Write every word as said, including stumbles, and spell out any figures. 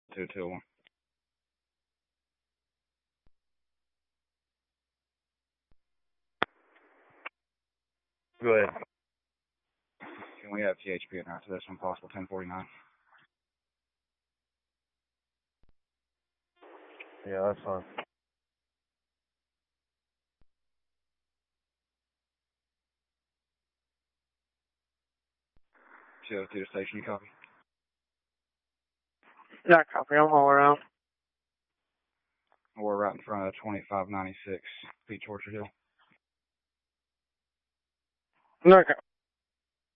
two two one. Go ahead. Can we have T H P in after this one possible ten forty-nine? Yeah, that's fine. two oh two to station, you copy? Yeah, copy. I'm all around. We're right in front of twenty-five ninety-six Peach Orchard Hill. No, copy.